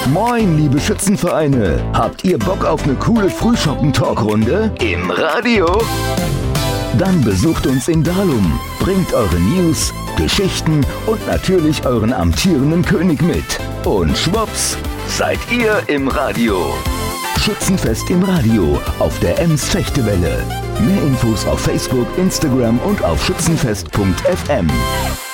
Moin, liebe Schützenvereine. Habt ihr Bock auf eine coole Frühschoppen-Talkrunde im Radio? Dann besucht uns in Dalum, bringt eure News, Geschichten und natürlich euren amtierenden König mit. Und schwupps, seid ihr im Radio. Schützenfest im Radio auf der Ems Fechtewelle. Mehr Infos auf Facebook, Instagram und auf schützenfest.fm.